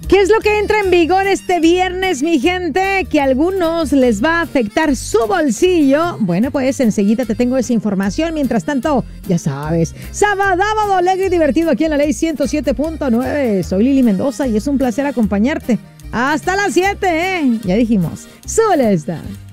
¿Qué es lo que entra en vigor este viernes, mi gente? Que a algunos les va a afectar su bolsillo. Bueno, pues enseguida te tengo esa información. Mientras tanto, ya sabes, sábado alegre y divertido aquí en la Ley 107.9. Soy Lili Mendoza y es un placer acompañarte. Hasta las 7, ¿eh? Ya dijimos, súbele esta.